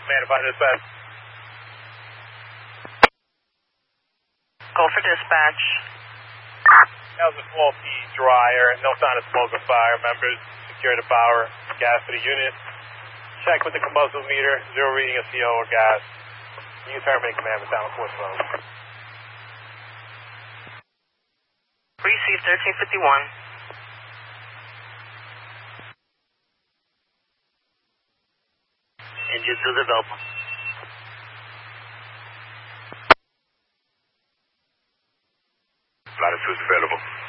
Command, if I dispatch. Go for dispatch. That was a small P dryer, no sign of smoke or fire. Members, secure the power, gas to the unit. Check with the combustible meter, zero reading of CO or gas. You can terminate command with down force load. Receive 1351. Engine to development. Latitude's available.